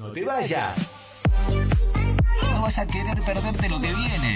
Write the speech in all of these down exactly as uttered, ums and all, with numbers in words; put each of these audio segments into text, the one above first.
No te vayas. No vas a querer perderte lo que viene.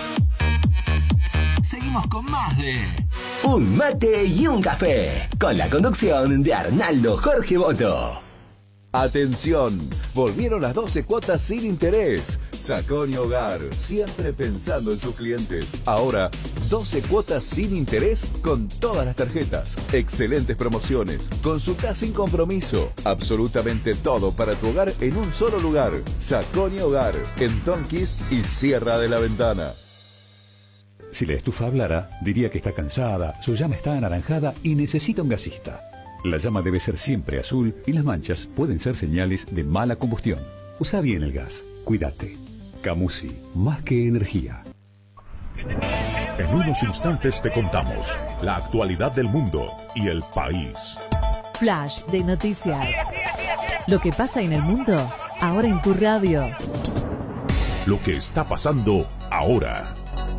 Seguimos con más de Un mate y un café, con la conducción de Arnaldo Jorge Boto. Atención, volvieron las doce cuotas sin interés. Sacón y Hogar, siempre pensando en sus clientes. Ahora, doce cuotas sin interés con todas las tarjetas. Excelentes promociones, consulta sin compromiso. Absolutamente todo para tu hogar en un solo lugar. Sacón y Hogar, en Tonquist y Sierra de la Ventana. Si la estufa hablara, diría que está cansada, su llama está anaranjada y necesita un gasista. La llama debe ser siempre azul y las manchas pueden ser señales de mala combustión. Usa bien el gas. Cuídate. Camusi, más que energía. En unos instantes te contamos la actualidad del mundo y el país. Flash de noticias. Lo que pasa en el mundo, ahora en tu radio. Lo que está pasando ahora.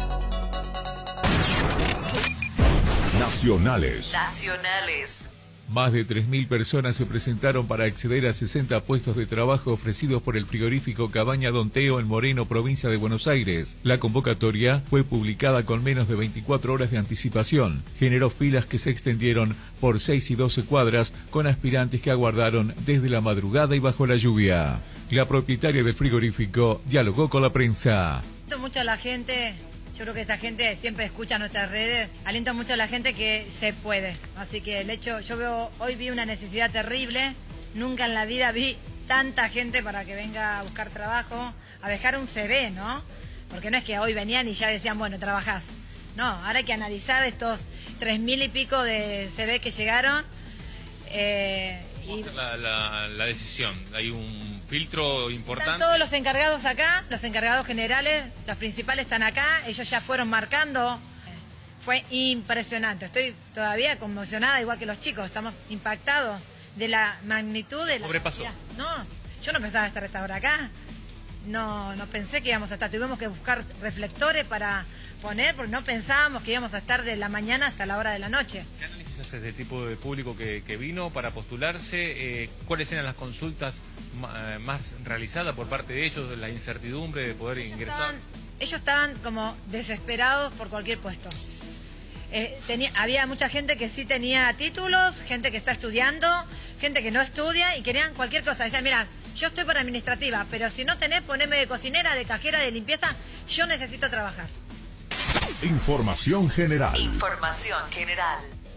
Nacionales. Nacionales. Más de tres mil personas se presentaron para acceder a sesenta puestos de trabajo ofrecidos por el frigorífico Cabaña Don Teo en Moreno, provincia de Buenos Aires. La convocatoria fue publicada con menos de veinticuatro horas de anticipación. Generó filas que se extendieron por seis y doce cuadras con aspirantes que aguardaron desde la madrugada y bajo la lluvia. La propietaria del frigorífico dialogó con la prensa. Mucha la gente... Yo creo que esta gente siempre escucha nuestras redes, alienta mucho a la gente que se puede. Así que el hecho, yo veo, hoy vi una necesidad terrible, nunca en la vida vi tanta gente para que venga a buscar trabajo, a dejar un C V, ¿no? Porque no es que hoy venían y ya decían, bueno, trabajás. No, ahora hay que analizar estos tres mil y pico de C V que llegaron. Eh, y... la, la, la decisión, hay un filtro importante. Están todos los encargados acá, los encargados generales, los principales están acá, ellos ya fueron marcando. Fue impresionante, estoy todavía conmocionada, igual que los chicos, estamos impactados de la magnitud de la... Sobrepasó. No, yo no pensaba estar hasta ahora acá, no, no pensé que íbamos a estar, tuvimos que buscar reflectores para poner, porque no pensábamos que íbamos a estar de la mañana hasta la hora de la noche. ¿Qué análisis haces del tipo de público que, que vino para postularse? Eh, ¿Cuáles eran las consultas más realizadas por parte de ellos, la incertidumbre de poder ellos ingresar? Estaban, ellos estaban como desesperados por cualquier puesto. Eh, tenía, había mucha gente que sí tenía títulos, gente que está estudiando, gente que no estudia y querían cualquier cosa. Decían, mira, yo estoy por administrativa, pero si no tenés, poneme de cocinera, de cajera, de limpieza, yo necesito trabajar. Información general. Información general.